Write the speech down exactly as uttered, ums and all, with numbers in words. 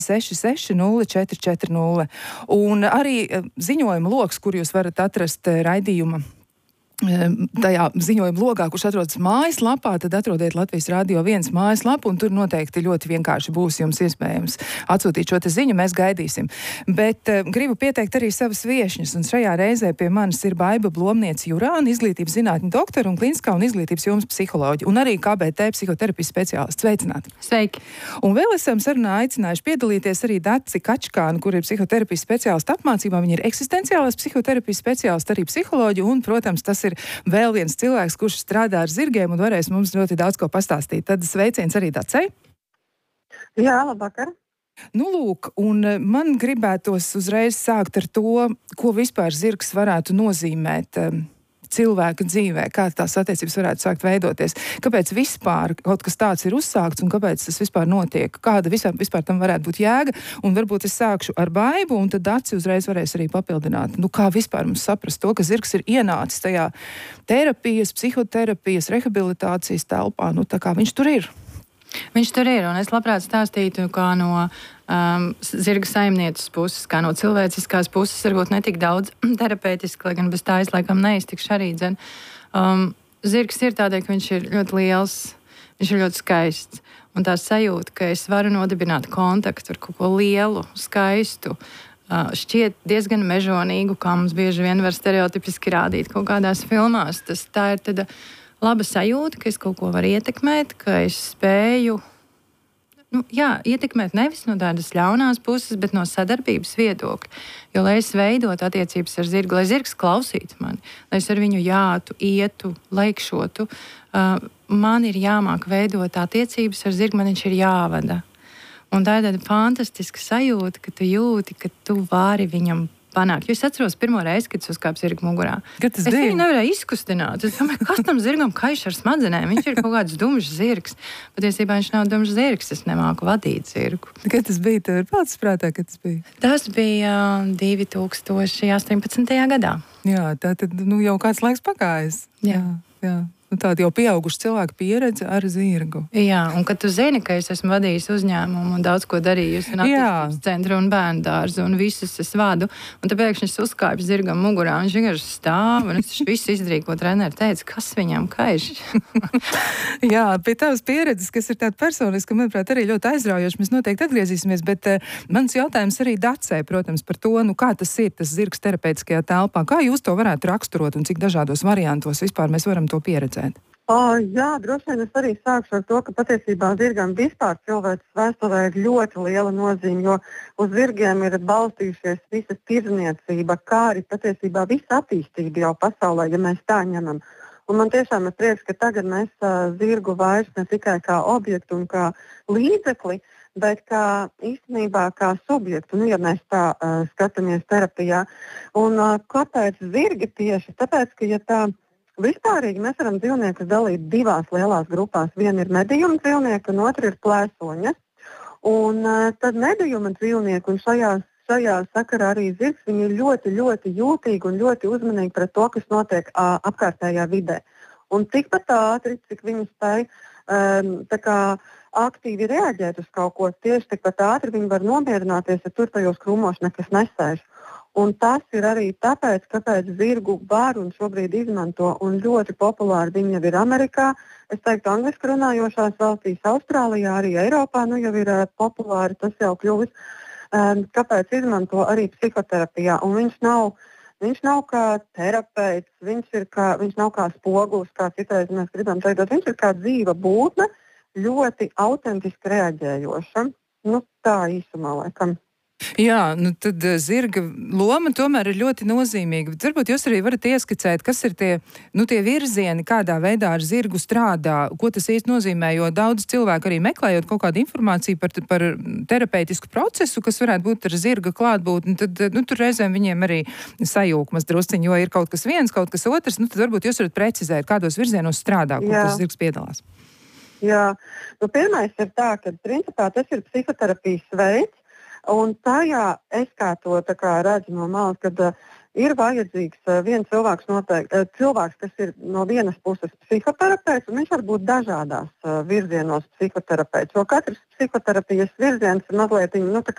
seši seši nulle četri četri nulle. Un arī ziņojuma loks, kur jūs varat atrast raidījuma tajā ziņojuma logā, kurš atrodas mājaslapā, tad atrodiet Latvijas Rādio viens mājaslapu, un tur noteikti ļoti vienkārši būs jums iespējams atsūtīt šo te ziņu, mēs gaidīsim. Bet uh, gribu pieteikt arī savas viešņas, un šajā reizē pie manis ir Baiba Blomniece Jurāna, izglītības zinātņu doktora un kliniskā un izglītības jomas psiholoģija, un arī K B T psihoterapijas speciālists. Sveicināti! Sveiki! Un vēl esam sarunā aicinājuši piedalīties arī Daci Kačkānu, kur ir psihoterapijas speciālista apmācībā. Viņa ir eksistenciālās psihoterapijas speciālista, arī psiholoģija, un, protams, tas ir vēl viens cilvēks, kurš strādā ar zirgiem un varēs mums ļoti daudz ko pastāstīt. Tad sveiciens arī Dacei. Jā, labvakar. Nu, lūk, un man gribētos uzreiz sākt ar to, ko vispār zirgs varētu nozīmēt um, cilvēka dzīvē, kā tās attiecības varētu sākt veidoties. Kāpēc vispār kaut kas tāds ir uzsākts un kāpēc tas vispār notiek? Kāda vispār, vispār tam varētu būt jēga? Un varbūt es sākšu ar Baibu, un tad Daci uzreiz varēs arī papildināt. Nu, kā vispār mums saprast to, ka zirgs ir ienācis tajā terapijas, psihoterapijas, rehabilitācijas telpā? Nu, tā kā viņš tur ir. Viņš tur ir, un es labprāt stāstītu, kā no um, zirga saimnieces puses, kā no cilvēciskās puses, varbūt ne tik daudz terapeitiski, lai gan bez tā es laikam neiztikšu arī dzen. Um, zirgs ir tādēļ, ka viņš ir ļoti liels, viņš ir ļoti skaists, un tā sajūta, ka es varu nodibināt kontaktu ar kaut ko lielu, skaistu, uh, šķiet diezgan mežonīgu, kā mums bieži vien var stereotipiski rādīt kaut kādās filmās. Tas tā ir tāda laba sajūta, ka es kaut ko varu ietekmēt, ka es spēju nu, jā, ietekmēt nevis no tādas ļaunās puses, bet no sadarbības viedokļa. Jo, lai es veidotu attiecības ar zirgu, lai zirgs klausītu mani, lai es ar viņu jātu, ietu, laikšotu, uh, man ir jāmāk veidot attiecības ar zirgu, man viņš ir jāvada. Un tā ir tāda fantastiska sajūta, ka tu jūti, ka tu vari viņam panākt. Jo es atceros pirmo reizi, kad es uzkāpu zirga mugurā. Kad tas es bija? viņu nevarēju izkustināt. Es domāju, kas tam zirgam kaiš ar smadzenēm? Viņš ir kaut kāds dumjš zirgs. Patiesībā viņš nav dumjš zirgs. Es nemāku vadīt zirgu. Kad tas bija? Tev ir palicis prātā, kad tas bija? Tas bija divi tūkstoši astoņpadsmitajā gadā. Jā, tā tad nu, jau kāds laiks pagājis. Jā. Jā, jā. Nu, tāda jau pieauguša cilvēka pieredze ar zirgu. Jā, un kad tu zini, ka es esmu vadījis uzņēmumu un daudz ko darījusi un attīstības centru un bērnu dārzu un visus es vadu, un tad pēkšņi es uzkāpu zirgam mugurā, un viņš vienkārši stāv, un es visu izdarīju, ko treneri teica, kas viņam kaiš. Jā, pie tavas pieredzes, kas ir tāda personiska, manuprāt, arī ļoti aizraujoša, mēs noteikti atgriezīsimies, bet uh, mans jautājums arī Dacei, protams, par to, nu kā tas ir, tas zirgs terapeitiskajā telpā, kā jūs to varētu raksturot un cik dažādos variantos vispār mēs varam to pieredzēt? O, jā, droši vien es arī sākšu ar to, ka patiesībā zirgam vispār cilvēces vēsturē ir ļoti liela nozīme, jo uz zirgiem ir balstījušies visa tirdzniecība, kā arī patiesībā visa attīstība jau pasaulē, ja mēs tā ņemam. Un man tiešām ir prieks, ka tagad mēs uh, zirgu vairs ne tikai kā objektu un kā līdzekli, bet kā īstenībā kā subjektu, nu, ja mēs tā uh, skatāmies terapijā. Un uh, kāpēc zirgi tieši? Tāpēc, ka ja tā vispārīgi mēs varam dzīvniekus dalīt divās lielās grupās. Viena ir medījuma dzīvnieki, un otra ir plēsoņa. Un uh, tad medījuma dzīvnieki, un šajā, šajā sakarā arī zirgs, viņi ir ļoti, ļoti jūtīgi un ļoti uzmanīgi pret to, kas notiek uh, apkārtējā vidē. Un tikpat ātri, cik viņi spēj um, tā kā aktīvi reaģēt uz kaut ko, tieši tikpat ātri viņi var nomierināties, ja tur tajos krūmos nekas nesēž. Un tas ir arī tāpēc, kāpēc zirgu var un šobrīd izmanto un ļoti populāri viņi jau ir Amerikā, es teiktu, angliski runājošās valstīs, Austrālijā, arī Eiropā, nu jau ir uh, populāri, tas jau kļuvis, um, kāpēc izmanto arī psihoterapijā. Un viņš nav, viņš nav kā terapeits, viņš, ir kā, viņš nav kā spogulis, kā citreiz mēs gribam teikt, viņš ir kā dzīva būtne, ļoti autentiski reaģējoša. Nu tā īsumā laikam. Jā, nu tad zirga loma tomēr ir ļoti nozīmīga. Bet varbūt jūs arī varat ieskicēt, kas ir tie, nu, tie virzieni, kādā veidā ar zirgu strādā, ko tas īsti nozīmē, jo daudz cilvēku arī meklējot kaut kādu informāciju par, par terapeitisku procesu, kas varētu būt ar zirga klātbūtni, tad, nu, tur reizēm viņiem arī sajūkmas drusciņi, jo ir kaut kas viens, kaut kas otrs, nu, tad varbūt jūs varat precizēt, kādos virzienos strādā, kur tas zirgs piedalās. Jā, nu, pirmais ir tā, ka principā tas ir psihoterapijas veids. Un tajā es kā to tā kā redzu no malas, kad uh, ir vajadzīgs uh, viens cilvēks, noteikti, uh, cilvēks, kas ir no vienas puses psihoterapeits, un viņš var būt dažādās uh, virzienos psihoterapeits, jo katrs psihoterapijas virziens ir mazliet, nu, tā